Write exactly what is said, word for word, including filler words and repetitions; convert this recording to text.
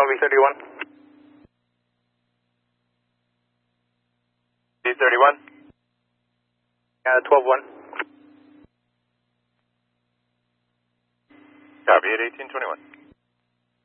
one, V thirty-one. V thirty-one. Uh, twelve one. Copy at eighteen twenty-one.